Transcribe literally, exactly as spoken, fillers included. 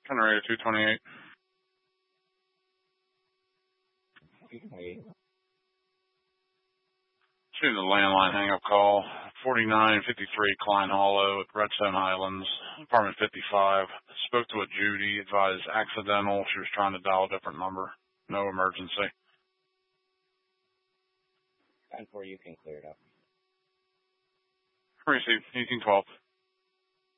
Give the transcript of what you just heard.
Generator two twenty-eight. two twenty-eight. Shooting the landline hang-up call. forty-nine fifty-three Klein Hollow at Redstone Highlands, apartment fifty-five. Spoke to a Judy, advised accidental. She was trying to dial a different number. No emergency. ten four, you can clear it up. Received. eighteen twelve.